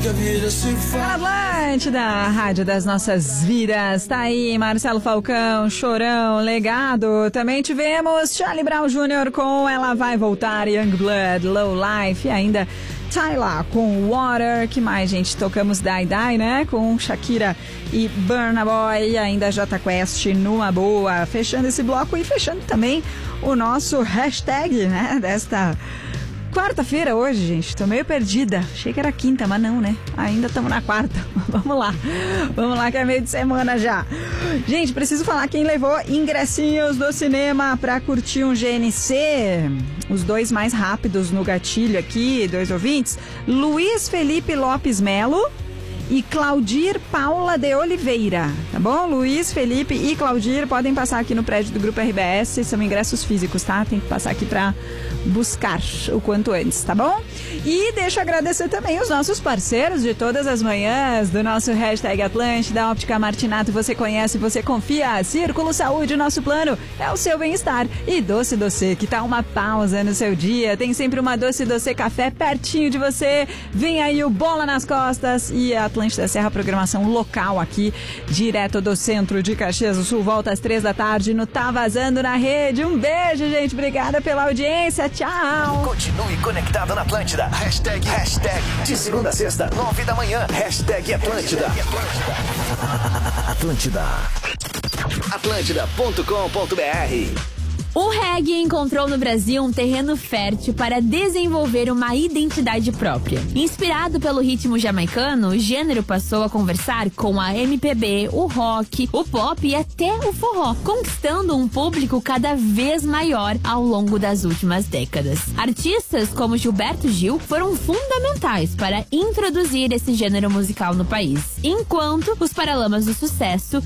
que a vida se faz. Atlântida, a rádio das nossas vidas. Tá aí Marcelo Falcão, Chorão, Legado. Também tivemos Charlie Brown Jr. com Ela Vai Voltar, Youngblood, Low Life e ainda Tyla com Water. Que mais, gente? Tocamos Die Die, né? Com Shakira e Burna Boy e ainda Jota Quest, Numa Boa. Fechando esse bloco e fechando também o nosso hashtag, né? Desta quarta-feira hoje, gente. Tô meio perdida. Achei que era quinta, mas não, né? Ainda estamos na quarta. Vamos lá que é meio de semana já. Gente, preciso falar quem levou ingressinhos do cinema pra curtir um GNC. Os dois mais rápidos no gatilho aqui, dois ouvintes. Luiz Felipe Lopes Melo e Claudir Paula de Oliveira, tá bom? Luiz, Felipe e Claudir podem passar aqui no prédio do Grupo RBS, são ingressos físicos, tá? Tem que passar aqui pra buscar o quanto antes, tá bom? E deixa eu agradecer também os nossos parceiros de todas as manhãs do nosso hashtag Atlântida, Óptica Martinato, você conhece, você confia, Círculo Saúde, nosso plano é o seu bem-estar e Doce Doce, que tá uma pausa no seu dia, tem sempre uma Doce Doce Café pertinho de você, vem aí o Bola nas Costas e a Atlântida Serra, programação local aqui, direto do centro de Caxias do Sul, volta às 3 da tarde no Tá Vazando na Rede. Um beijo, gente, obrigada pela audiência, tchau! Continue conectado na Atlântida, hashtag de segunda a sexta, 9 da manhã, hashtag Atlântida. Atlântida.com.br. O reggae encontrou no Brasil um terreno fértil para desenvolver uma identidade própria. Inspirado pelo ritmo jamaicano, o gênero passou a conversar com a MPB, o rock, o pop e até o forró, conquistando um público cada vez maior ao longo das últimas décadas. Artistas como Gilberto Gil foram fundamentais para introduzir esse gênero musical no país, enquanto os Paralamas do Sucesso